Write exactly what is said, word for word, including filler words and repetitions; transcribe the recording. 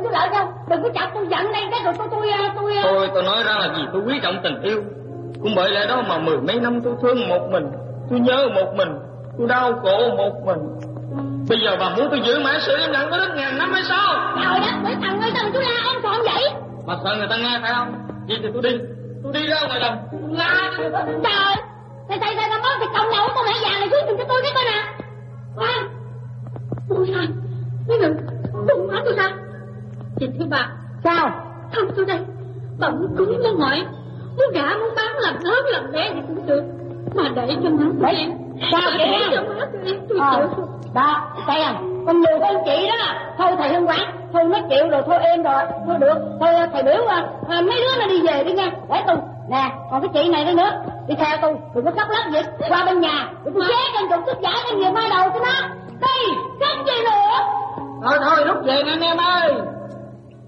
với lợi nhau. Đừng có chọc tôi giận đây cái rồi tôi tôi tôi Thôi tôi nói ra là vì tôi quý trọng tình yêu. Cũng bởi lẽ đó mà mười mấy năm tôi thương một mình, tôi nhớ một mình, tôi đau khổ một mình. Bây giờ bà muốn tôi giữ mãi sự im lặng có đến ngàn năm hay sao? Trời đất, với thằng ơi sao mà chú la ôm còn vậy? Mà sợ người ta nghe phải không? Vậy thì tôi đi, tôi đi ra ngoài đồng la đi. Trời, thầy thầy thầy làm ơn thì cộng đầu con mẹ già này xuống giùm cho tôi cái coi nè. Khoan, ôi trời, mấy người đừng nói tôi ra. Chị thưa bà, sao? Thân tôi đây, bà muốn cưới nó ngoại, muốn gả muốn bán làm lớn làm bé thì cũng được, mà để cho má của em. Sao vậy? Để cho má của em tôi ờ. chịu. Đó, thấy không? Con nhiều con chị đó. Thôi thầy Hương Quán, thôi nó chịu rồi, thôi em rồi, thôi được. Thôi thầy biểu à, à, mấy đứa nó đi về đi nha. Để tôi, nè, còn cái chị này đây nữa, đi theo tôi, đừng có khóc lóc gì. Qua bên nhà, để tôi xé con trục sức giả con nhiều mai đầu cho nó. Đi, khóc gì nữa. Thôi thôi, lúc về nè anh em ơi.